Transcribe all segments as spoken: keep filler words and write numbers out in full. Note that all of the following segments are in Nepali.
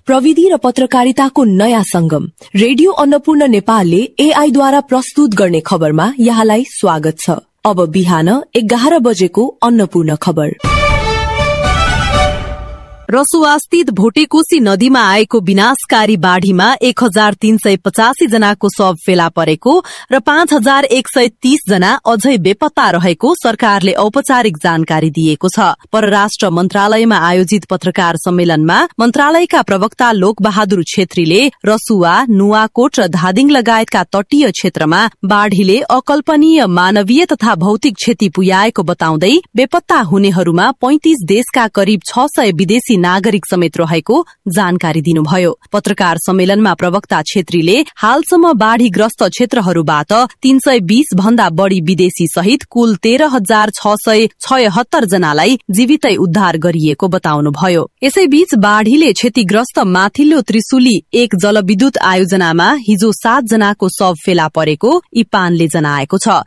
प्रविधि र पत्रकारिताको नयाँ संगम रेडियो अन्नपूर्ण नेपालले एआईद्वारा प्रस्तुत गर्ने खबरमा यहाँलाई स्वागत छ। अब बिहान एघार बजेको अन्नपूर्ण खबर। रसुवास्थित भोटेकोशी नदीमा आएको विनाशकारी बाढ़ीमा एक हजार तीन सय पचासी जनाको शव फेला परेको र पाँच हजार एक सय तीस जना अझै बेपत्ता रहेको सरकारले औपचारिक जानकारी दिएको छ। परराष्ट्र मन्त्रालयमा आयोजित पत्रकार सम्मेलनमा मन्त्रालयका प्रवक्ता लोक बहादुर छेत्रीले रसुवा, नुवाकोट र धादिङ लगायतका तटीय क्षेत्रमा बाढ़ीले अकल्पनीय मानवीय तथा भौतिक क्षति पुर्याएको बताउँदै बेपत्ता हुनेहरूमा पैंतिस देशका करिब छ सय विदेशी नागरिक समेत रहेको जानकारी दिनुभयो। पत्रकार सम्मेलनमा प्रवक्ता छेत्रीले हालसम्म बाढ़ीग्रस्त क्षेत्रहरूबाट तीन सय बीस भन्दा बढ़ी विदेशी सहित कुल तेह्र हजार छ सय छयहत्तर जनालाई जीवितै उद्धार गरिएको बताउनुभयो। यसैबीच बाढ़ीले क्षतिग्रस्त माथिल्लो त्रिशुली एक जलविद्युत आयोजनामा हिजो सात जनाको शव फेला परेको इपानले जनाएको छ।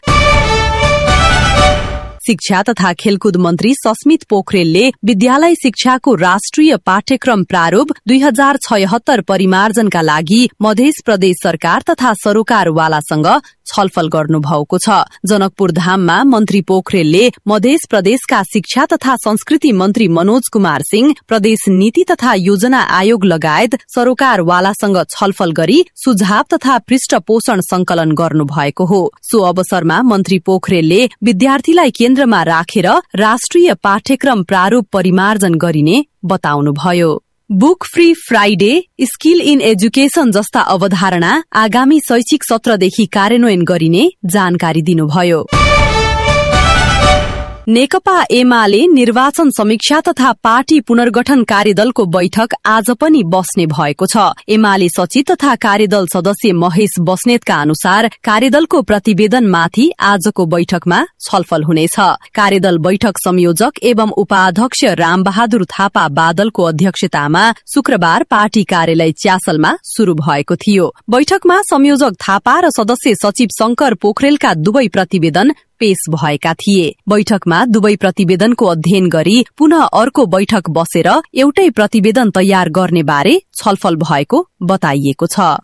शिक्षा तथा खेलकुद मन्त्री सस्मित पोखरेलले विद्यालय शिक्षाको राष्ट्रिय पाठ्यक्रम प्रारूप दुई हजार छयहत्तर परिमार्जनका लागि मध्य प्रदेश सरकार तथा सरोकारवालासँग छलफल गर्नुभएको छ। जनकपुर धाममा मन्त्री पोखरेलले मध्य प्रदेशका शिक्षा तथा संस्कृति मन्त्री मनोज कुमार सिंह, प्रदेश नीति तथा योजना आयोग लगायत सरोकारवालासँग छलफल गरी सुझाव तथा पृष्ठपोषण संकलन गर्नुभएको हो। सो अवसरमा मन्त्री पोखरेलले विद्यार्थीलाई केन्द्रमा राखेर राष्ट्रिय पाठ्यक्रम प्रारूप परिमार्जन गरिने बताउनुभयो। Book free Friday, skill in education जस्ता अवधारणा आगामी शैक्षिक सत्रदेखि कार्यान्वयन गरिने जानकारी दिनुभयो। नेकपा एमाले निर्वाचन समीक्षा तथा पार्टी पुनर्गठन कार्यदलको बैठक आज पनि बस्ने भएको छ। एमाले सचिव तथा कार्यदल सदस्य महेश बस्नेतका अनुसार कार्यदलको प्रतिवेदनमाथि आजको बैठकमा छलफल हुनेछ। कार्यदल बैठक संयोजक एवं उपाध्यक्ष रामबहादुर थापा बादलको अध्यक्षतामा शुक्रबार पार्टी कार्यालय च्यासलमा शुरू भएको थियो। बैठकमा संयोजक थापा र सदस्य सचिव शंकर पोखरेलका दुवै प्रतिवेदन पेश भएका थिए। बैठकमा दुवै प्रतिवेदनको अध्ययन गरी पुनः अर्को बैठक बसेर एउटै प्रतिवेदन तयार गर्ने बारे छलफल भएको बताइएको छ।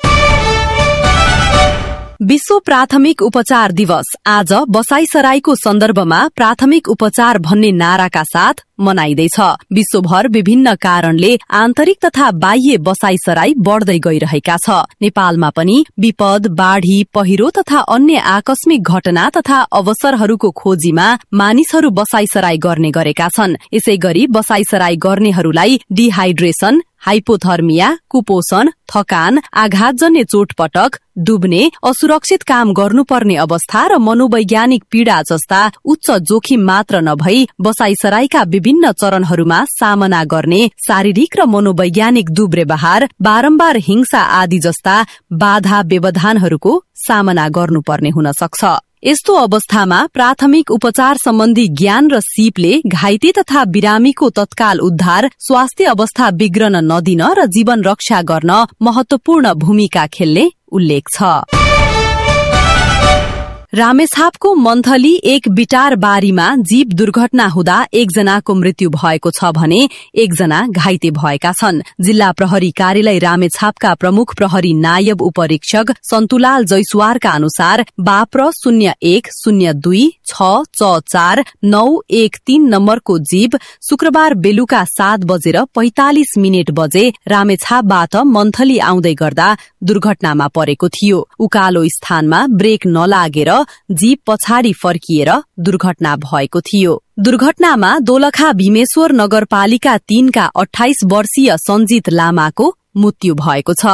विश्व प्राथमिक उपचार दिवस आज बसाईसराईको सन्दर्भमा प्राथमिक उपचार भन्ने नाराका साथ मनाइँदैछ। विश्वभर विभिन्न कारणले आन्तरिक तथा बाह्य बसाईसराई बढ़दै गइरहेका छ। नेपालमा पनि विपद, बाढ़ी, पहिरो तथा अन्य आकस्मिक घटना तथा अवसरहरूको खोजीमा मानिसहरू बसाईसराई गर्ने गरेका छन्। यसै गरी बसाईसराई गर्नेहरूलाई डिहाइड्रेशन, हाइपोथर्मिया, कुपोषण, थकान, आघातजन्य चोटपटक, डुब्ने, असुरक्षित काम गर्नुपर्ने अवस्था र मनोवैज्ञानिक पीड़ा जस्ता उच्च जोखिम मात्र नभई बसाईसराईका विभिन्न चरणहरूमा सामना गर्ने शारीरिक र मनोवैज्ञानिक दुब्रेबहार, बारम्बार हिंसा आदि जस्ता बाधा व्यवधानहरूको सामना गर्नुपर्ने हुन सक्छ। यस्तो अवस्थामा प्राथमिक उपचार सम्बन्धी ज्ञान र सिपले घाइते तथा बिरामीको तत्काल उद्धार, स्वास्थ्य अवस्था बिग्रन नदिन र जीवन रक्षा गर्न महत्वपूर्ण भूमिका खेल्ने उल्लेख छ। रामेछापको मन्थली एक बिटार बारीमा जीव दुर्घटना हुँदा एकजनाको मृत्यु भएको छ भने एकजना घाइते भएका छन्। जिल्ला प्रहरी कार्यालय रामेछापका प्रमुख प्रहरी नायब उपरीक्षक सन्तुलाल जैसवारका अनुसार बाप्र शून्य एक शून्य दुई छ च चार नौ एक तीन नम्बरको जीव शुक्रबार बेलुका सात बजेर पैंतालिस मिनट बजे रामेछापबाट मन्थली आउँदै गर्दा दुर्घटनामा परेको थियो। उकालो स्थानमा ब्रेक नलागेर जीप पछाडि फर्किएर दुर्घटना भएको थियो। दुर्घटनामा दोलखा भीमेश्वर नगरपालिका तीनका अठाइस वर्षीय सञ्जित लामाको मृत्यु भएको छ।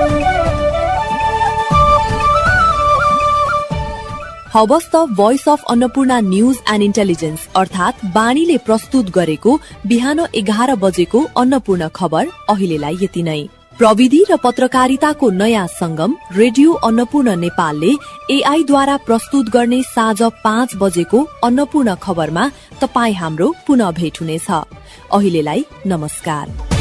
हवस् त voice of Annapurna news and intelligence अर्थात बाणीले प्रस्तुत गरेको बिहान एघार बजेको अन्नपूर्ण खबर अहिलेलाई यति नै। प्रविधि र पत्रकारिताको नयाँ संगम रेडियो अन्नपूर्ण नेपालले एआईद्वारा प्रस्तुत गर्ने साँझ पाँच बजेको अन्नपूर्ण खबरमा तपाई हाम्रो पुनः भेट हुनेछ। अहिलेलाई नमस्कार।